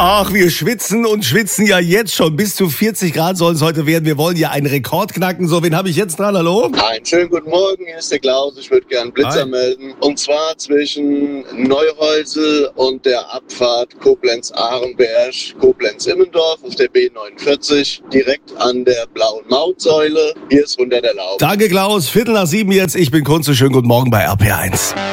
Ach, wir schwitzen und schwitzen ja jetzt schon. Bis zu 40 Grad sollen es heute werden. Wir wollen ja einen Rekord knacken. So, wen habe ich jetzt dran? Hallo? Einen schönen guten Morgen, hier ist der Klaus. Ich würde gerne Blitzer melden. Und zwar zwischen Neuhäusel und der Abfahrt Koblenz-Ahrenberg, Koblenz-Immendorf auf der B49, direkt an der blauen Mautsäule. Hier ist runter der Laub. Danke, Klaus. 6:45 jetzt. Ich bin Kunze. Schönen guten Morgen bei RP1.